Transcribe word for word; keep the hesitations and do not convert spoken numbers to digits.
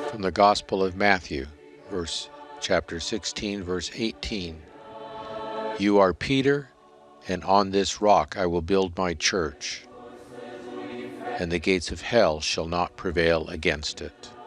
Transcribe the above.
From the Gospel of Matthew, verse chapter sixteen, verse eighteen. You are Peter, and on this rock I will build my church, and the gates of hell shall not prevail against it.